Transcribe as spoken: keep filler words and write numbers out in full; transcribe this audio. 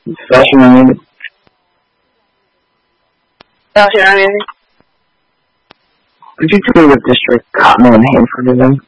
Flashing on you. Flashing on you. Would you tell me what district Cotton and Hanford is in?